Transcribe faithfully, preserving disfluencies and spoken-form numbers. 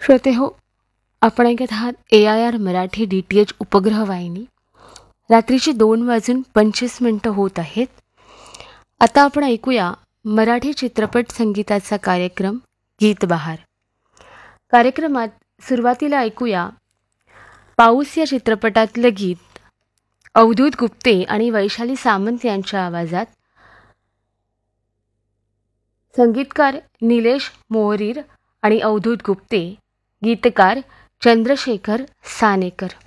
श्रोते हो, आपण ऐकत आहात ए I R Marathi D T H उपग्रह वाहिनी. रात्रीची दोन वाजून पंचवीस मिनटं होत आहेत. आता आपण ऐकूया मराठी चित्रपट संगीताचा कार्यक्रम गीत बहार. कार्यक्रमात सुरुवातीला ऐकूया पाऊस या चित्रपटातलं गीत अवधूत गुप्ते आणि वैशाली सामंत यांच्या आवाजात. संगीतकार निलेश मोहरीर आणि अवधूत गुप्ते, गीतकार चंद्रशेखर सानेकर.